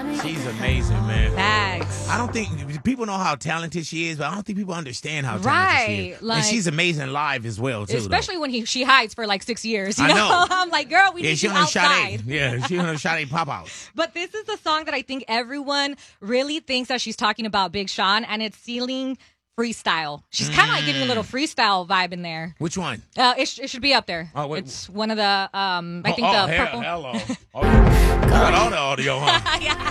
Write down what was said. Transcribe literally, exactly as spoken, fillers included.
She's amazing, man. Facts. I don't think people know how talented she is, but I don't think people understand how talented Right, she is. like- and she's amazing live as well, too. Especially though. when he she hides for like six years. You I know. I'm like, girl, we Yeah, need she you on outside. Sade. Yeah, she on Sade pop house. But this is the song that I think everyone really thinks that she's talking about Big Sean, and it's Ceiling Freestyle. She's kind of like giving a little freestyle vibe in there. Which one? Uh, it, sh- it should be up there. Oh, wait. It's one of the, um, I think oh, the hell, purple. hello. Oh, you got all the audio, huh? Yeah.